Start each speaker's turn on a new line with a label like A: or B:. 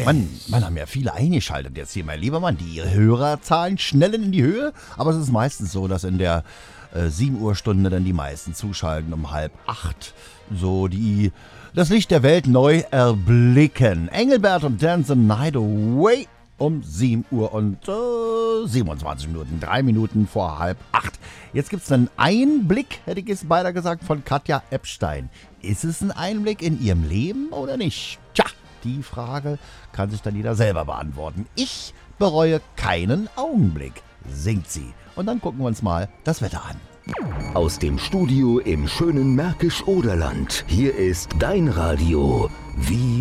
A: Man haben ja viele eingeschaltet jetzt hier, mein lieber Mann. Die Hörerzahlen schnellen in die Höhe, aber es ist meistens so, dass in der 7 Uhr Stunde dann die meisten zuschalten um 7:30. So das Licht der Welt neu erblicken. Engelbert und Dance the Night Away um 7 Uhr und 27 Minuten, 3 Minuten vor 7:30. Jetzt gibt es einen Einblick, hätte ich jetzt beinahe gesagt, von Katja Epstein. Ist es ein Einblick in ihrem Leben oder nicht? Tja, die Frage kann sich dann jeder selber beantworten. Ich bereue keinen Augenblick, singt sie. Und dann gucken wir uns mal das Wetter an.
B: Aus dem Studio im schönen Märkisch-Oderland. Hier ist dein Radio. Wie